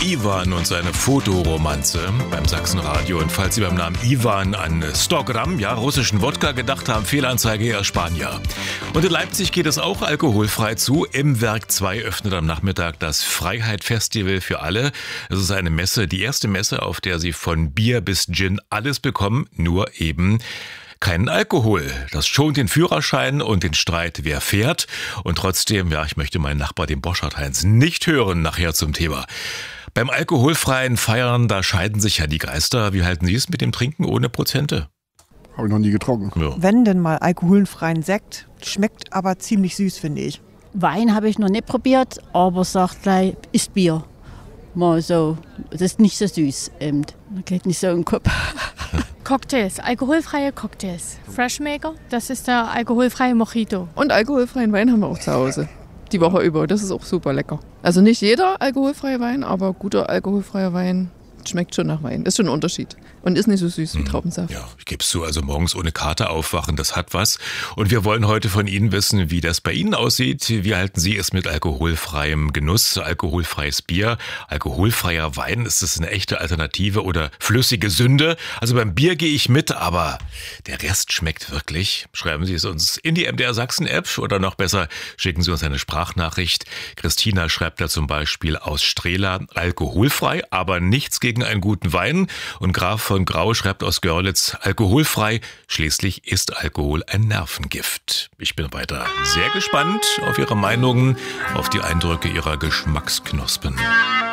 Iwan und seine Fotoromanze beim Sachsenradio. Und falls Sie beim Namen Iwan an 100 Gramm, russischen Wodka gedacht haben, Fehlanzeige, eher Spanier. Und in Leipzig geht es auch alkoholfrei zu. Im Werk 2 öffnet am Nachmittag das Freiheit-Festival für alle. Es ist eine Messe, die erste Messe, auf der Sie von Bier bis Gin alles bekommen, nur eben keinen Alkohol. Das schont den Führerschein und den Streit, wer fährt. Und trotzdem, ich möchte meinen Nachbar, den Boschert-Heinz, nicht hören nachher zum Thema. Beim alkoholfreien Feiern, da scheiden sich ja die Geister. Wie halten Sie es mit dem Trinken ohne Prozente? Habe ich noch nie getrunken. Ja. Wenn denn mal alkoholfreien Sekt, schmeckt aber ziemlich süß, finde ich. Wein habe ich noch nicht probiert, aber sagt gleich, ist Bier. Mal so, das ist nicht so süß. Das geht nicht so im Kopf. Cocktails, alkoholfreie Cocktails. Freshmaker, das ist der alkoholfreie Mojito. Und alkoholfreien Wein haben wir auch zu Hause. Die Woche über, das ist auch super lecker. Also nicht jeder alkoholfreie Wein, aber guter alkoholfreier Wein schmeckt schon nach Wein. Ist schon ein Unterschied. Und ist nicht so süß wie Traubensaft. Ja, ich gebe es zu, also morgens ohne Kater aufwachen, das hat was. Und wir wollen heute von Ihnen wissen, wie das bei Ihnen aussieht. Wie halten Sie es mit alkoholfreiem Genuss, alkoholfreies Bier, alkoholfreier Wein? Ist das eine echte Alternative oder flüssige Sünde? Also beim Bier gehe ich mit, aber der Rest schmeckt wirklich. Schreiben Sie es uns in die MDR Sachsen-App oder noch besser, schicken Sie uns eine Sprachnachricht. Christina schreibt da zum Beispiel aus Strehla, alkoholfrei, aber nichts gegen einen guten Wein. Und Graf von Grau schreibt aus Görlitz, alkoholfrei, schließlich ist Alkohol ein Nervengift. Ich bin weiter sehr gespannt auf Ihre Meinungen, auf die Eindrücke Ihrer Geschmacksknospen.